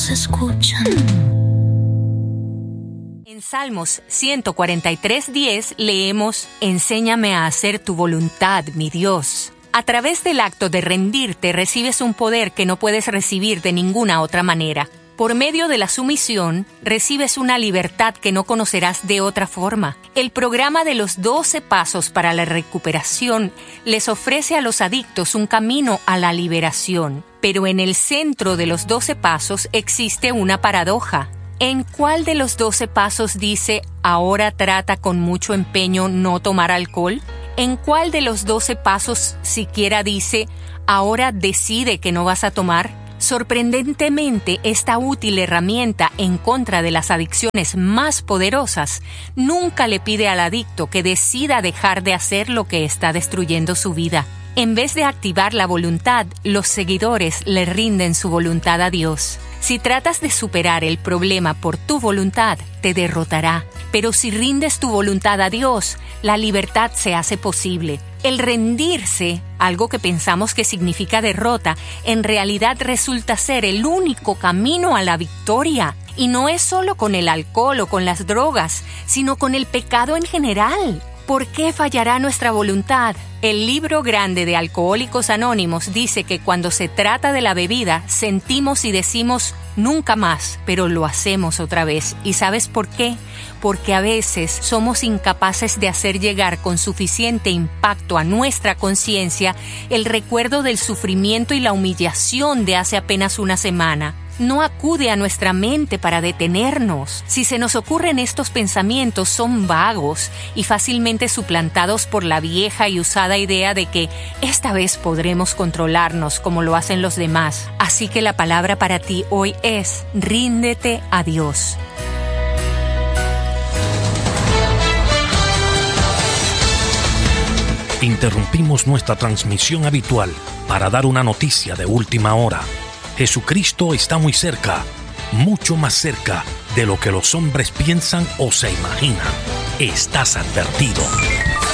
se escuchan. En Salmos 143:10 leemos: Enséñame a hacer tu voluntad, mi Dios. A través del acto de rendirte recibes un poder que no puedes recibir de ninguna otra manera. Por medio de la sumisión, recibes una libertad que no conocerás de otra forma. El programa de los 12 pasos para la recuperación les ofrece a los adictos un camino a la liberación. Pero en el centro de los 12 pasos existe una paradoja. ¿En cuál de los 12 pasos dice, ahora trata con mucho empeño no tomar alcohol? ¿En cuál de los 12 pasos siquiera dice, ahora decide que no vas a tomar? Sorprendentemente, esta útil herramienta en contra de las adicciones más poderosas nunca le pide al adicto que decida dejar de hacer lo que está destruyendo su vida. En vez de activar la voluntad, los seguidores le rinden su voluntad a Dios. Si tratas de superar el problema por tu voluntad, te derrotará. Pero si rindes tu voluntad a Dios, la libertad se hace posible. El rendirse, algo que pensamos que significa derrota, en realidad resulta ser el único camino a la victoria. Y no es solo con el alcohol o con las drogas, sino con el pecado en general. ¿Por qué fallará nuestra voluntad? El libro grande de Alcohólicos Anónimos dice que cuando se trata de la bebida, sentimos y decimos nunca más, pero lo hacemos otra vez. ¿Y sabes por qué? Porque a veces somos incapaces de hacer llegar con suficiente impacto a nuestra conciencia el recuerdo del sufrimiento y la humillación de hace apenas una semana. No acude a nuestra mente para detenernos. Si se nos ocurren estos pensamientos, son vagos y fácilmente suplantados por la vieja y usada idea de que esta vez podremos controlarnos como lo hacen los demás. Así que la palabra para ti hoy es: ríndete a Dios. Interrumpimos nuestra transmisión habitual para dar una noticia de última hora. Jesucristo está muy cerca, mucho más cerca de lo que los hombres piensan o se imaginan. Estás advertido.